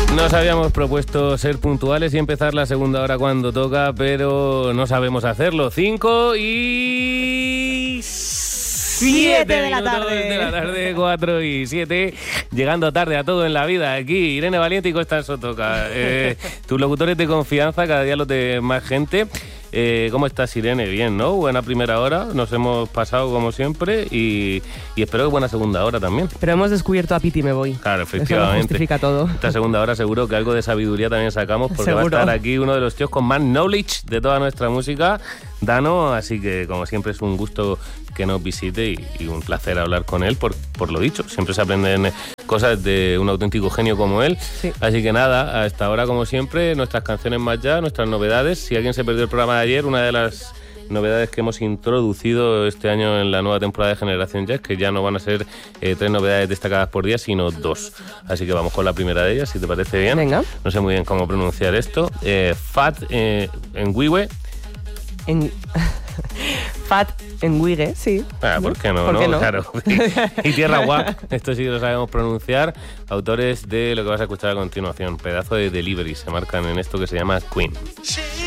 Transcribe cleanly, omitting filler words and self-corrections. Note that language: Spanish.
Nos habíamos propuesto ser puntuales y empezar la segunda hora cuando toca, pero no sabemos hacerlo. 5:07 de la tarde, 4:07, llegando tarde a todo en la vida. Aquí Irene Valiente y Costa Sotoca, tus locutores de confianza, cada día los de más gente. ¿Cómo estás, Irene? Bien, ¿no? Buena primera hora, nos hemos pasado como siempre y espero que buena segunda hora también. Pero hemos descubierto a Piti Me Voy. Claro, efectivamente. Eso lo justifica todo. Esta segunda hora seguro que algo de sabiduría también sacamos, porque seguro. va a estar aquí uno de los tíos con más knowledge de toda nuestra música, Dano, así que como siempre es un gusto que nos visite y un placer hablar con él por lo dicho. Siempre se aprenden cosas de un auténtico genio como él. Sí. Así que nada, hasta ahora como siempre, nuestras canciones más ya, nuestras novedades. Si alguien se perdió el programa de ayer, una de las novedades que hemos introducido este año en la nueva temporada de Generación Jazz, que ya no van a ser 3 novedades destacadas por día, sino 2. Así que vamos con la primera de ellas, si te parece bien. Venga. No sé muy bien cómo pronunciar esto. Fat Ngwiwe. Fat Ngwiwe, sí. ¿Por qué no? ¿Por qué no? Claro. Y Tierra Guá, esto sí que lo sabemos pronunciar. Autores de lo que vas a escuchar a continuación. Pedazo de delivery se marcan en esto que se llama Queen.